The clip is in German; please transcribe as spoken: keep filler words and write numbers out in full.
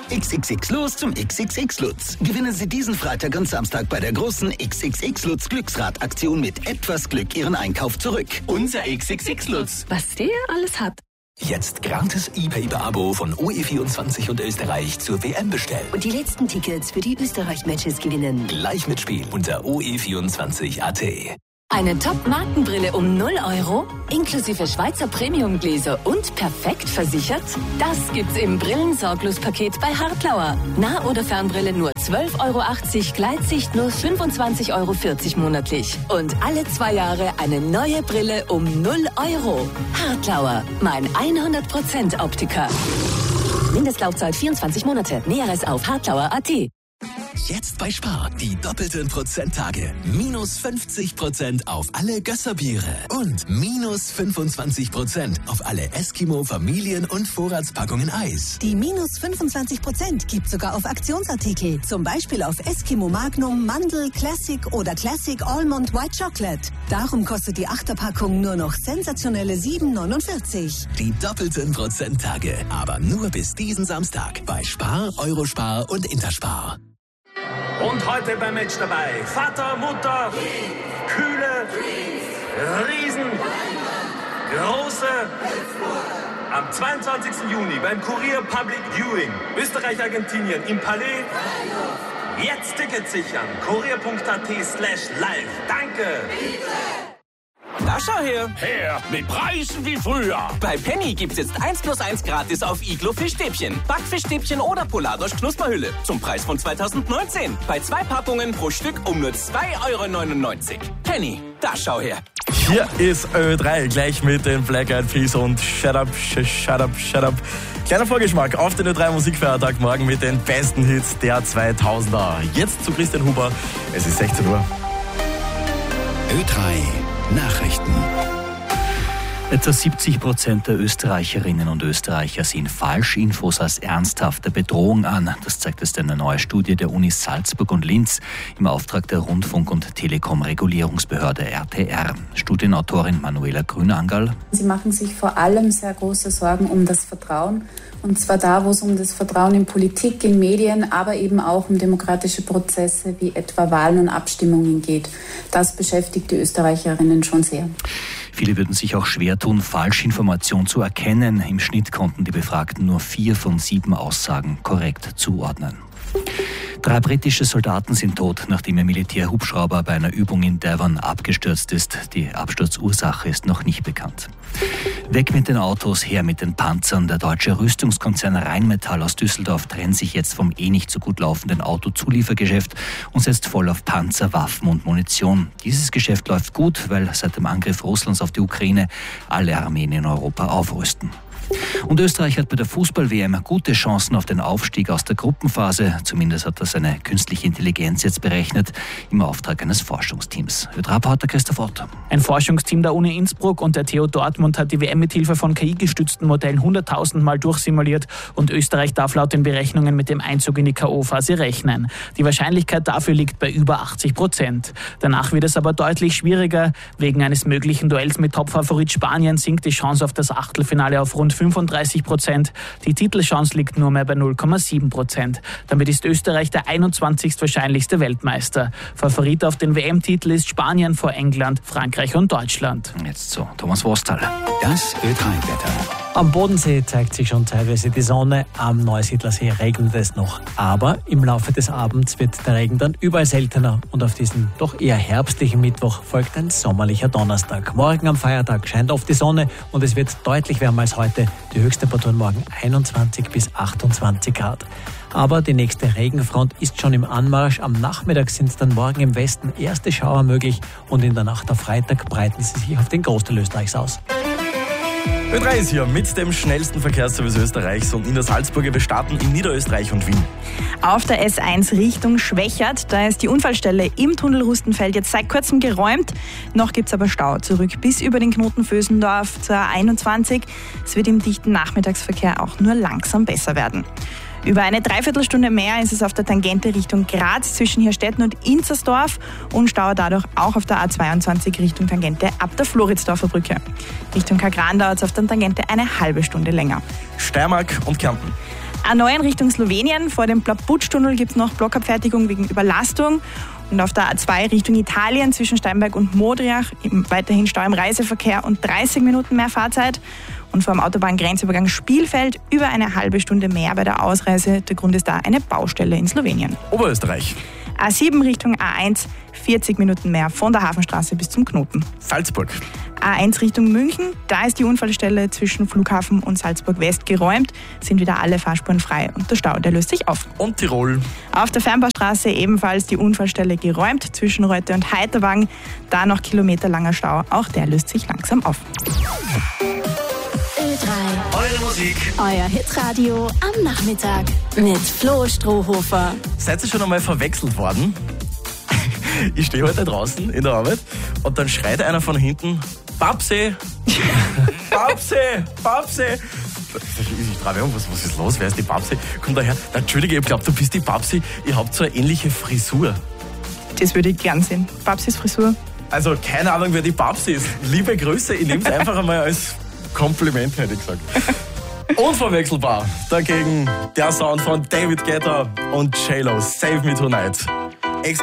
X X X los zum X X X Lutz. Gewinnen Sie diesen Freitag und Samstag bei der großen X X X Lutz Glücksrad-Aktion mit etwas Glück Ihren Einkauf zurück. Unser X X X Lutz. Was der alles hat. Jetzt gratis E-Paper-Abo von O E vierundzwanzig und Österreich zur W M bestellen. Und die letzten Tickets für die Österreich-Matches gewinnen. Gleich mitspielen unter O E vierundzwanzig Punkt A T. Eine Top-Markenbrille um null Euro, inklusive Schweizer Premium-Gläser und perfekt versichert? Das gibt's im Brillensorglos-Paket bei Hartlauer. Nah- oder Fernbrille nur zwölf Euro achtzig, Gleitsicht nur fünfundzwanzig Euro vierzig monatlich. Und alle zwei Jahre eine neue Brille um null Euro. Hartlauer, mein hundert Prozent Optiker. Mindestlaufzeit vierundzwanzig Monate. Näheres auf hartlauer Punkt A T. Jetzt bei Spar, die doppelten Prozenttage. Minus fünfzig Prozent auf alle Gösserbiere und minus fünfundzwanzig Prozent auf alle Eskimo Familien- und Vorratspackungen Eis. Die minus fünfundzwanzig Prozent gibt sogar auf Aktionsartikel. Zum Beispiel auf Eskimo Magnum, Mandel, Classic oder Classic Almond White Chocolate. Darum kostet die Achterpackung nur noch sensationelle sieben neunundvierzig. Die doppelten Prozenttage, aber nur bis diesen Samstag bei Spar, Eurospar und Interspar. Und heute beim Match dabei Vater, Mutter, Kühle, Riesen, Große. Am zweiundzwanzigsten Juni beim Kurier Public Viewing Österreich-Argentinien im Palais. Jetzt Tickets sichern. kurier punkt a t slash live. Danke. Da schau her. Her, mit Preisen wie früher. Bei Penny gibt's jetzt eins plus eins gratis auf Iglo Fischstäbchen, Backfischstäbchen oder Polardosch Knusperhülle. Zum Preis von zweitausendneunzehn. Bei zwei Packungen pro Stück um nur zwei Euro neunundneunzig. Penny, da schau her. Hier ist Ö drei, gleich mit den Black Eyed Peas und Shut Up, Shut Up, Shut Up. Kleiner Vorgeschmack auf den Ö drei Musikfeiertag morgen mit den besten Hits der zweitausender. Jetzt zu Christian Huber, es ist sechzehn Uhr. Ö drei Nachrichten. Etwa siebzig Prozent der Österreicherinnen und Österreicher sehen Falschinfos als ernsthafte Bedrohung an. Das zeigt jetzt eine neue Studie der Unis Salzburg und Linz im Auftrag der Rundfunk- und Telekom-Regulierungsbehörde R T R. Studienautorin Manuela Grünangerl. Sie machen sich vor allem sehr große Sorgen um das Vertrauen. Und zwar da, wo es um das Vertrauen in Politik, in Medien, aber eben auch um demokratische Prozesse wie etwa Wahlen und Abstimmungen geht. Das beschäftigt die Österreicherinnen schon sehr. Viele würden sich auch schwer tun, Falschinformation zu erkennen. Im Schnitt konnten die Befragten nur vier von sieben Aussagen korrekt zuordnen. Drei britische Soldaten sind tot, nachdem ihr Militärhubschrauber bei einer Übung in Devon abgestürzt ist. Die Absturzursache ist noch nicht bekannt. Weg mit den Autos, her mit den Panzern. Der deutsche Rüstungskonzern Rheinmetall aus Düsseldorf trennt sich jetzt vom eh nicht so gut laufenden Autozuliefergeschäft und setzt voll auf Panzer, Waffen und Munition. Dieses Geschäft läuft gut, weil seit dem Angriff Russlands auf die Ukraine alle Armeen in Europa aufrüsten. Und Österreich hat bei der Fußball-W M gute Chancen auf den Aufstieg aus der Gruppenphase. Zumindest hat das eine künstliche Intelligenz jetzt berechnet, im Auftrag eines Forschungsteams. Ö drei Reporter Christoph Otto. Ein Forschungsteam der Uni Innsbruck und der T U Dortmund hat die W M mit Hilfe von K I-gestützten Modellen hunderttausend Mal durchsimuliert und Österreich darf laut den Berechnungen mit dem Einzug in die K O-Phase rechnen. Die Wahrscheinlichkeit dafür liegt bei über achtzig Prozent. Danach wird es aber deutlich schwieriger. Wegen eines möglichen Duells mit Topfavorit Spanien sinkt die Chance auf das Achtelfinale auf rund fünfunddreißig Prozent. Die Titelchance liegt nur mehr bei null Komma sieben Prozent. Damit ist Österreich der einundzwanzigste wahrscheinlichste Weltmeister. Favorit auf den W M-Titel ist Spanien vor England, Frankreich und Deutschland. Jetzt so, Thomas Wostal. Das Ö drei Wetter. Am Bodensee zeigt sich schon teilweise die Sonne, am Neusiedlersee regnet es noch. Aber im Laufe des Abends wird der Regen dann überall seltener und auf diesen doch eher herbstlichen Mittwoch folgt ein sommerlicher Donnerstag. Morgen am Feiertag scheint oft die Sonne und es wird deutlich wärmer als heute. Die Höchsttemperaturen morgen einundzwanzig bis achtundzwanzig Grad. Aber die nächste Regenfront ist schon im Anmarsch. Am Nachmittag sind dann morgen im Westen erste Schauer möglich und in der Nacht auf Freitag breiten sie sich auf den Großteil Österreichs aus. Ö drei ist hier mit dem schnellsten Verkehrsservice Österreichs und in der Salzburger. Wir starten in Niederösterreich und Wien. Auf der S eins Richtung Schwächert, da ist die Unfallstelle im Tunnel Rustenfeld jetzt seit kurzem geräumt. Noch gibt es aber Stau zurück bis über den Knoten Vösendorf zur A einundzwanzig. Es wird im dichten Nachmittagsverkehr auch nur langsam besser werden. Über eine Dreiviertelstunde mehr ist es auf der Tangente Richtung Graz zwischen Hirstetten und Inzersdorf und Stau dadurch auch auf der A zweiundzwanzig Richtung Tangente ab der Floridsdorfer Brücke. Richtung Kagran dauert es auf der Tangente eine halbe Stunde länger. Steiermark und Kärnten. A neun Richtung Slowenien. Vor dem Plaputsch-Tunnel gibt es noch Blockabfertigung wegen Überlastung. Und auf der A zwei Richtung Italien zwischen Steinberg und Modriach weiterhin Stau im Reiseverkehr und dreißig Minuten mehr Fahrzeit. Und vor dem Autobahngrenzübergang Spielfeld über eine halbe Stunde mehr bei der Ausreise. Der Grund ist da eine Baustelle in Slowenien. Oberösterreich. A sieben Richtung A eins, vierzig Minuten mehr von der Hafenstraße bis zum Knoten. Salzburg. A eins Richtung München, da ist die Unfallstelle zwischen Flughafen und Salzburg West geräumt, sind wieder alle Fahrspuren frei und der Stau, der löst sich auf. Und Tirol. Auf der Fernbaustraße ebenfalls die Unfallstelle geräumt zwischen Reute und Heiterwagen, da noch kilometerlanger Stau, auch der löst sich langsam auf. Ö drei. Eure Musik. Euer Hitradio am Nachmittag mit Flo Strohhofer. Seid ihr schon einmal verwechselt worden? Ich stehe heute draußen in der Arbeit und dann schreit einer von hinten, Babsi! Babsi! Babsi! Ich trage um, was, was ist los? Wer ist die Babsi? Kommt daher, na, Entschuldige, ich glaube, du bist die Babsi. Ihr habt so eine ähnliche Frisur. Das würde ich gern sehen. Babsis Frisur. Also keine Ahnung, wer die Babsi ist. Liebe Grüße, ich nehme es einfach einmal als Kompliment, hätte ich gesagt. Unverwechselbar. Dagegen der Sound von David Guetta und J-Lo. Save Me Tonight.